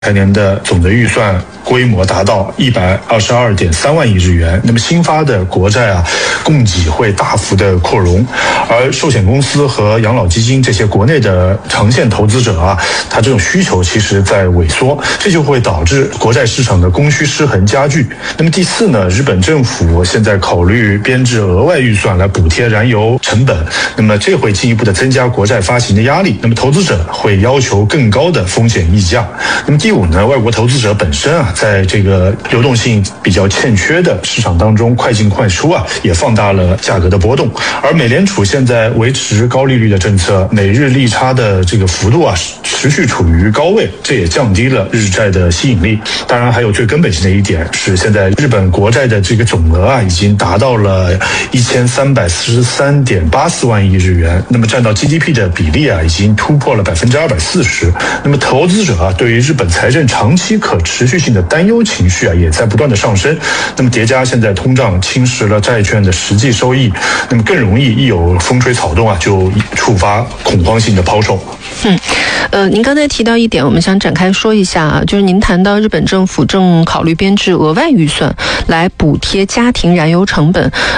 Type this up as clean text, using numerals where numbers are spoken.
财年的总的预算规模达到122.3万亿日元。那么新发的国债啊，供给会大幅的扩容，而寿险公司和养老基金这些国内的长线投资者啊，他这种需求其实在萎缩，这就会导致国债市场的供需失衡加剧。那么第四呢，日本政府现在考虑编制额外预算来补贴燃油成本，那么这会进一步的增加国债发行的压力，那么投资者会要求更高的风险溢价。那么第五呢，外国投资者本身啊，在这个流动性比较欠缺的市场当中快进快出啊，也放大了价格的波动。而美联储现在维持高利率的政策，美日利差的这个幅度啊持续处于高位，这也降低了日债的吸引力。当然还有最根本性的一点是，现在日本国债的这个总额啊，已经达到了1343.84万亿日元，那么占到 GDP 的比例啊，已经突破了240%。那么投资者啊，对于日本财政长期可持续性的担忧情绪啊，也在不断的上升。那么叠加现在通胀侵蚀了债券的实际收益，那么更容易一有风吹草动啊，就触发恐慌性的抛售。 您刚才提到一点，我们想展开说一下啊，就是您谈到日本政府正考虑编制额外预算来补贴家庭燃油成本。